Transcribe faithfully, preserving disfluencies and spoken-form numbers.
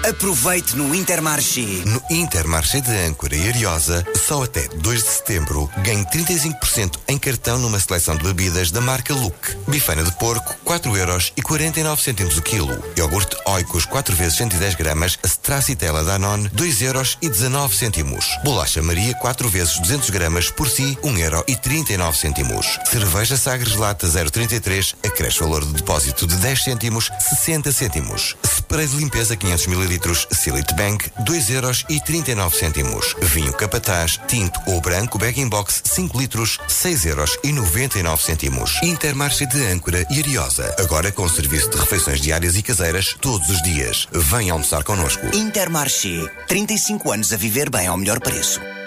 Aproveite no Intermarché. No Intermarché de Âncora e Ariosa, só até dois de setembro, ganhe trinta e cinco por cento em cartão numa seleção de bebidas da marca Look. Bifana de porco, quatro euros e quarenta e nove cêntimos o quilo. Iogurte Oikos quatro vezes cento e dez gramas, Stracciatella Danone, dois euros e dezanove cêntimos. Bolacha Maria, quatro vezes duzentos gramas, por si, um euro e trinta e nove cêntimos. Cerveja Sagres Lata zero trinta e três, acresce valor de depósito de dez cêntimos, sessenta cêntimos. Spray de limpeza quinhentos mililitros, Silite Bank, dois euros e trinta e nove cêntimos. Vinho Capataz, tinto ou branco, bag-in-box, cinco litros, seis euros e noventa e nove cêntimos. Intermarché de Âncora e Ariosa, agora com serviço de refeições diárias e caseiras todos os dias. Venha almoçar connosco. Intermarché, trinta e cinco anos a viver bem ao melhor preço.